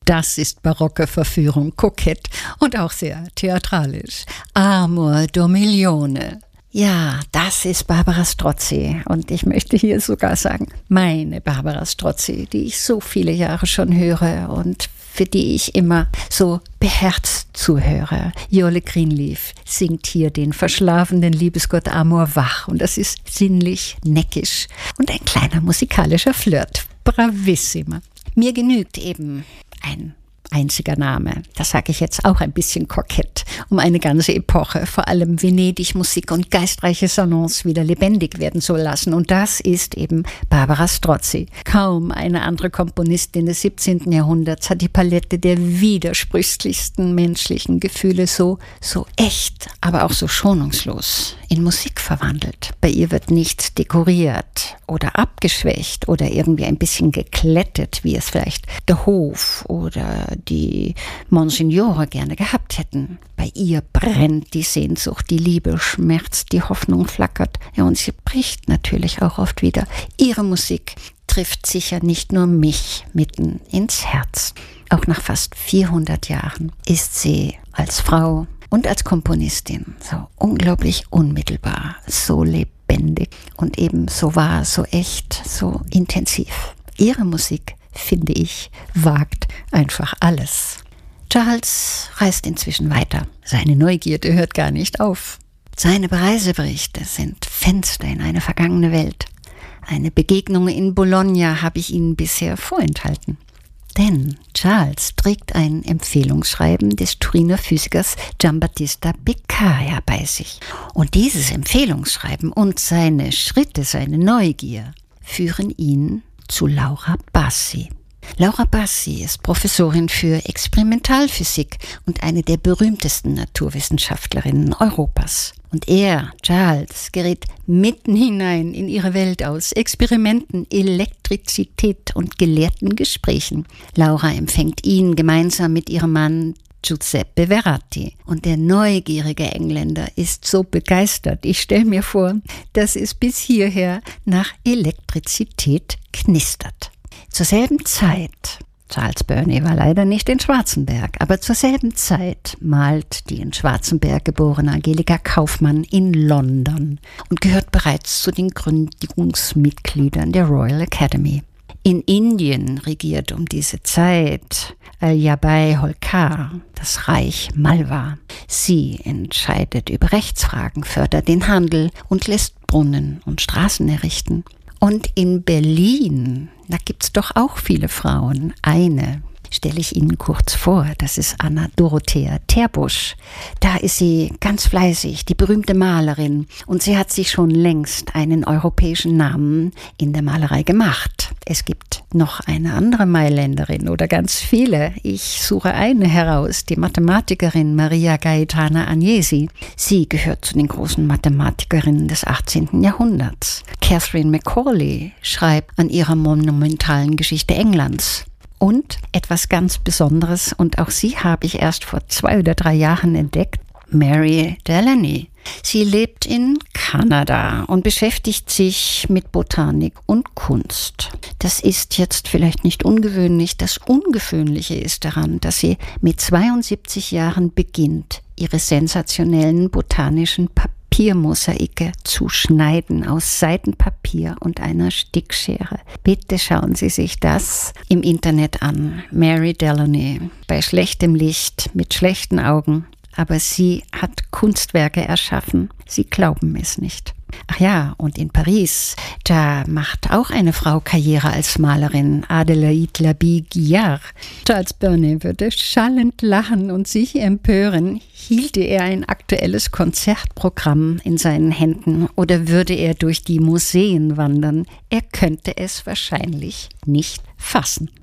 Das ist barocke Verführung, kokett und auch sehr theatralisch. Amor Dormiglione. Ja, das ist Barbara Strozzi und ich möchte hier sogar sagen, meine Barbara Strozzi, die ich so viele Jahre schon höre und für die ich immer so beherzt zuhöre. Jole Greenleaf singt hier den verschlafenen Liebesgott Amor wach und das ist sinnlich, neckisch und ein kleiner musikalischer Flirt. Bravissima. Mir genügt eben ein einziger Name. Das sage ich jetzt auch ein bisschen kokett, um eine ganze Epoche, vor allem Venedig-Musik und geistreiche Salons wieder lebendig werden zu lassen. Und das ist eben Barbara Strozzi. Kaum eine andere Komponistin des 17. Jahrhunderts hat die Palette der widersprüchlichsten menschlichen Gefühle so echt, aber auch so schonungslos in Musik verwandelt. Bei ihr wird nichts dekoriert oder abgeschwächt oder irgendwie ein bisschen geklettet, wie es vielleicht der Hof oder die Monsignore gerne gehabt hätten. Bei ihr brennt die Sehnsucht, die Liebe schmerzt, die Hoffnung flackert. Ja, und sie bricht natürlich auch oft wieder. Ihre Musik trifft sicher nicht nur mich mitten ins Herz. Auch nach fast 400 Jahren ist sie als Frau und als Komponistin so unglaublich unmittelbar, so lebendig und eben so wahr, so echt, so intensiv. Ihre Musik, finde ich, wagt einfach alles. Charles reist inzwischen weiter. Seine Neugierde hört gar nicht auf. Seine Reiseberichte sind Fenster in eine vergangene Welt. Eine Begegnung in Bologna habe ich Ihnen bisher vorenthalten. Denn Charles trägt ein Empfehlungsschreiben des Turiner Physikers Giambattista Beccaria bei sich. Und dieses Empfehlungsschreiben und seine Schritte, seine Neugier führen ihn zu Laura Bassi. Laura Bassi ist Professorin für Experimentalphysik und eine der berühmtesten Naturwissenschaftlerinnen Europas. Und er, Charles, gerät mitten hinein in ihre Welt aus Experimenten, Elektrizität und gelehrten Gesprächen. Laura empfängt ihn gemeinsam mit ihrem Mann Giuseppe Verratti. Und der neugierige Engländer ist so begeistert. Ich stelle mir vor, dass es bis hierher nach Elektrizität knistert. Zur selben Zeit, Charles Burney war leider nicht in Schwarzenberg, aber zur selben Zeit malt die in Schwarzenberg geborene Angelika Kaufmann in London und gehört bereits zu den Gründungsmitgliedern der Royal Academy. In Indien regiert um diese Zeit Al-Jabai Holkar, das Reich Malwa. Sie entscheidet über Rechtsfragen, fördert den Handel und lässt Brunnen und Straßen errichten. Und in Berlin, da gibt's doch auch viele Frauen. Eine stelle ich Ihnen kurz vor, das ist Anna Dorothea Terbusch. Da ist sie ganz fleißig, die berühmte Malerin. Und sie hat sich schon längst einen europäischen Namen in der Malerei gemacht. Es gibt noch eine andere Mailänderin oder ganz viele. Ich suche eine heraus, die Mathematikerin Maria Gaetana Agnesi. Sie gehört zu den großen Mathematikerinnen des 18. Jahrhunderts. Catherine Macaulay schreibt an ihrer monumentalen Geschichte Englands. Und etwas ganz Besonderes, und auch sie habe ich erst vor 2 oder 3 Jahren entdeckt, Mary Delaney. Sie lebt in Kanada und beschäftigt sich mit Botanik und Kunst. Das ist jetzt vielleicht nicht ungewöhnlich. Das Ungewöhnliche ist daran, dass sie mit 72 Jahren beginnt, ihre sensationellen botanischen Papiermosaike zu schneiden aus Seidenpapier und einer Stickschere. Bitte schauen Sie sich das im Internet an. Mary Delaney. Bei schlechtem Licht, mit schlechten Augen. Aber sie hat Kunstwerke erschaffen. Sie glauben es nicht. Ach ja, und in Paris, da macht auch eine Frau Karriere als Malerin, Adélaïde Labille-Guiard. Charles Burney würde schallend lachen und sich empören, hielte er ein aktuelles Konzertprogramm in seinen Händen oder würde er durch die Museen wandern. Er könnte es wahrscheinlich nicht fassen.